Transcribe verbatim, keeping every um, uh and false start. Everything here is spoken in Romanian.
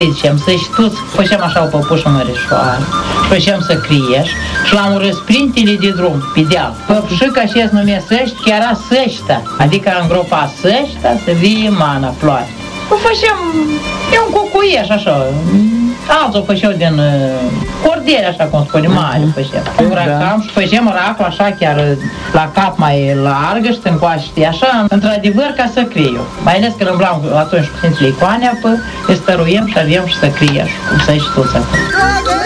Zicem, să-și toți, făceam așa o păpușă mărișoară, făceam să criești și la un răsprintele de drum, pe deal. Păpușica și se numea săști, chiar era sășta, adică îngropa sășta să vie mana, floare. O făceam, e un cucuieș așa, alții o făceau din uh, cordele, așa cum spune, mare făceam. Uracam și făceam racul așa chiar la cap mai largă și încoace, știi, așa, într-adevăr ca să criu. Mai ales că îmblam atunci cu Sfințile Icoane, apă, le stăruiem și avem și să criești, cum să-i și toți acolo.